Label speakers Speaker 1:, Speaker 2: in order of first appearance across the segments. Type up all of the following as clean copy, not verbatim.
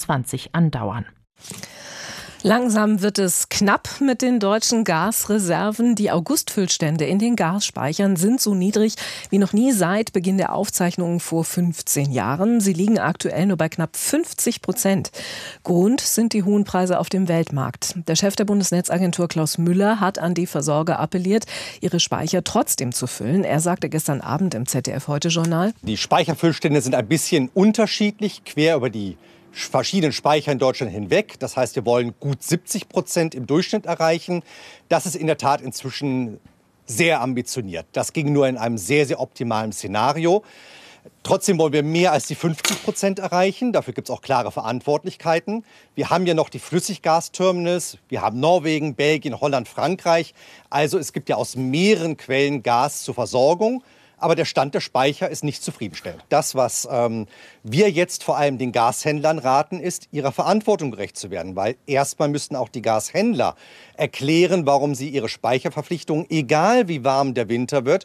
Speaker 1: 2024 andauern.
Speaker 2: Langsam wird es knapp mit den deutschen Gasreserven. Die Augustfüllstände in den Gasspeichern sind so niedrig wie noch nie seit Beginn der Aufzeichnungen vor 15 Jahren. Sie liegen aktuell nur bei knapp 50%. Grund sind die hohen Preise auf dem Weltmarkt. Der Chef der Bundesnetzagentur Klaus Müller hat an die Versorger appelliert, ihre Speicher trotzdem zu füllen. Er sagte gestern Abend im ZDF-Heute-Journal:
Speaker 3: Die Speicherfüllstände sind ein bisschen unterschiedlich, quer über die verschiedenen Speicher in Deutschland hinweg. Das heißt, wir wollen gut 70% im Durchschnitt erreichen. Das ist in der Tat inzwischen sehr ambitioniert. Das ging nur in einem sehr, sehr optimalen Szenario. Trotzdem wollen wir mehr als die 50% erreichen. Dafür gibt es auch klare Verantwortlichkeiten. Wir haben ja noch die Flüssiggasterminals. Wir haben Norwegen, Belgien, Holland, Frankreich. Also es gibt ja aus mehreren Quellen Gas zur Versorgung. Aber der Stand der Speicher ist nicht zufriedenstellend. Das, was wir jetzt vor allem den Gashändlern raten, ist, ihrer Verantwortung gerecht zu werden. Weil erstmal müssten auch die Gashändler erklären, warum sie ihre Speicherverpflichtungen, egal wie warm der Winter wird,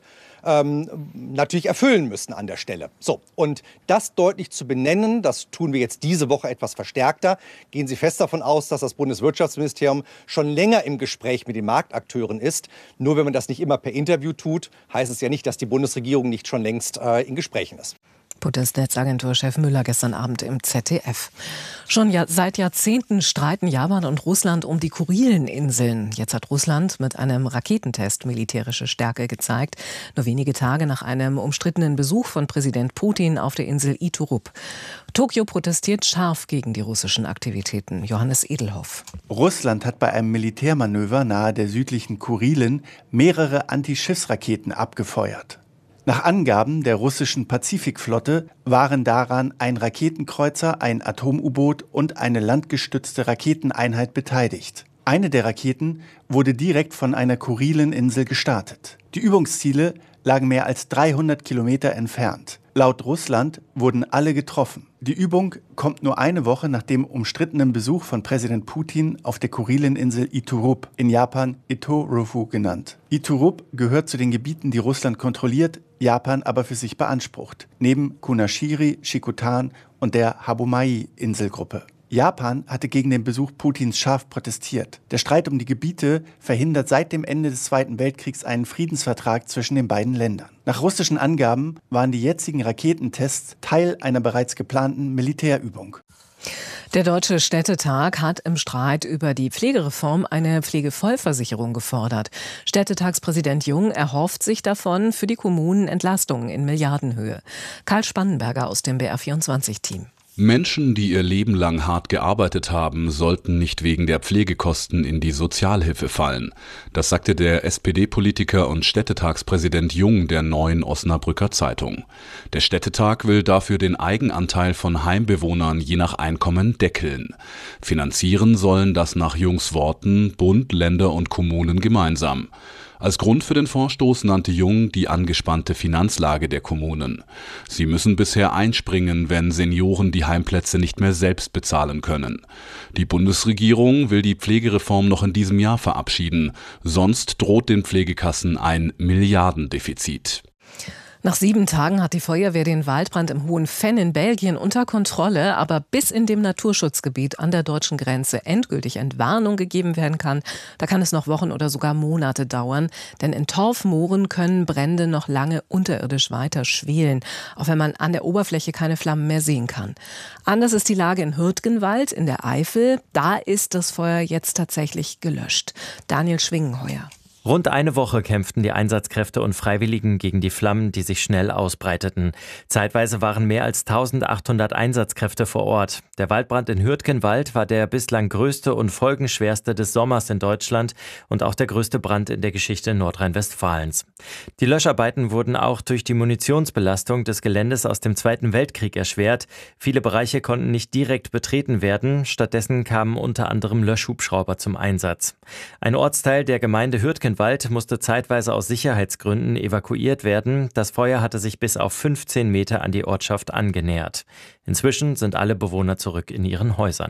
Speaker 3: natürlich erfüllen müssen an der Stelle. So, und das deutlich zu benennen, das tun wir jetzt diese Woche etwas verstärkter. Gehen Sie fest davon aus, dass das Bundeswirtschaftsministerium schon länger im Gespräch mit den Marktakteuren ist. Nur wenn man das nicht immer per Interview tut, heißt es ja nicht, dass die Bundesregierung nicht schon längst in Gesprächen ist.
Speaker 2: Bundesnetzagentur-Chef Müller gestern Abend im ZDF. Schon seit Jahrzehnten streiten Japan und Russland um die Kurileninseln. Jetzt hat Russland mit einem Raketentest militärische Stärke gezeigt. Nur wenige Tage nach einem umstrittenen Besuch von Präsident Putin auf der Insel Iturup. Tokio protestiert scharf gegen die russischen Aktivitäten. Johannes Edelhoff.
Speaker 4: Russland hat bei einem Militärmanöver nahe der südlichen Kurilen mehrere Antischiffsraketen abgefeuert. Nach Angaben der russischen Pazifikflotte waren daran ein Raketenkreuzer, ein Atom-U-Boot und eine landgestützte Raketeneinheit beteiligt. Eine der Raketen wurde direkt von einer Kurileninsel gestartet. Die Übungsziele lagen mehr als 300 Kilometer entfernt. Laut Russland wurden alle getroffen. Die Übung kommt nur eine Woche nach dem umstrittenen Besuch von Präsident Putin auf der Kurileninsel Iturup, in Japan Itorufu genannt. Iturup gehört zu den Gebieten, die Russland kontrolliert, Japan aber für sich beansprucht, neben Kunashiri, Shikotan und der Habomai-Inselgruppe. Japan hatte gegen den Besuch Putins scharf protestiert. Der Streit um die Gebiete verhindert seit dem Ende des Zweiten Weltkriegs einen Friedensvertrag zwischen den beiden Ländern. Nach russischen Angaben waren die jetzigen Raketentests Teil einer bereits geplanten Militärübung.
Speaker 2: Der Deutsche Städtetag hat im Streit über die Pflegereform eine Pflegevollversicherung gefordert. Städtetagspräsident Jung erhofft sich davon für die Kommunen Entlastungen in Milliardenhöhe. Karl Spannenberger aus dem BR24-Team.
Speaker 5: Menschen, die ihr Leben lang hart gearbeitet haben, sollten nicht wegen der Pflegekosten in die Sozialhilfe fallen. Das sagte der SPD-Politiker und Städtetagspräsident Jung der Neuen Osnabrücker Zeitung. Der Städtetag will dafür den Eigenanteil von Heimbewohnern je nach Einkommen deckeln. Finanzieren sollen das nach Jungs Worten Bund, Länder und Kommunen gemeinsam. Als Grund für den Vorstoß nannte Jung die angespannte Finanzlage der Kommunen. Sie müssen bisher einspringen, wenn Senioren die Heimplätze nicht mehr selbst bezahlen können. Die Bundesregierung will die Pflegereform noch in diesem Jahr verabschieden. Sonst droht den Pflegekassen ein Milliardendefizit.
Speaker 2: Nach 7 Tagen hat die Feuerwehr den Waldbrand im Hohen Venn in Belgien unter Kontrolle. Aber bis in dem Naturschutzgebiet an der deutschen Grenze endgültig Entwarnung gegeben werden kann, da kann es noch Wochen oder sogar Monate dauern. Denn in Torfmooren können Brände noch lange unterirdisch weiter schwelen, auch wenn man an der Oberfläche keine Flammen mehr sehen kann. Anders ist die Lage in Hürtgenwald in der Eifel. Da ist das Feuer jetzt tatsächlich gelöscht. Daniel Schwingenheuer.
Speaker 6: Rund eine Woche kämpften die Einsatzkräfte und Freiwilligen gegen die Flammen, die sich schnell ausbreiteten. Zeitweise waren mehr als 1800 Einsatzkräfte vor Ort. Der Waldbrand in Hürtgenwald war der bislang größte und folgenschwerste des Sommers in Deutschland und auch der größte Brand in der Geschichte Nordrhein-Westfalens. Die Löscharbeiten wurden auch durch die Munitionsbelastung des Geländes aus dem Zweiten Weltkrieg erschwert. Viele Bereiche konnten nicht direkt betreten werden. Stattdessen kamen unter anderem Löschhubschrauber zum Einsatz. Ein Ortsteil der Gemeinde Hürtgenwald musste zeitweise aus Sicherheitsgründen evakuiert werden. Das Feuer hatte sich bis auf 15 Meter an die Ortschaft angenähert. Inzwischen sind alle Bewohner zurück in ihren Häusern.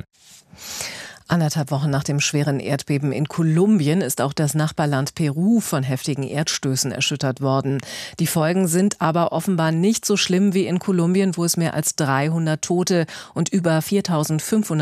Speaker 2: 1,5 Wochen nach dem schweren Erdbeben in Kolumbien ist auch das Nachbarland Peru von heftigen Erdstößen erschüttert worden. Die Folgen sind aber offenbar nicht so schlimm wie in Kolumbien, wo es mehr als 300 Tote und über 4.500